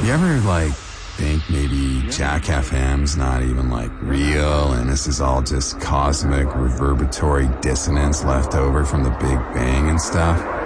You ever, think maybe Jack FM's not even, real, and this is all just cosmic reverberatory dissonance left over from the Big Bang and stuff?